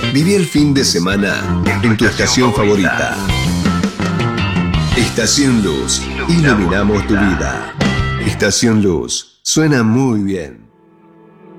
Viví el fin de semana en tu estación favorita. Estación Luz, iluminamos tu vida. Estación Luz, suena muy bien.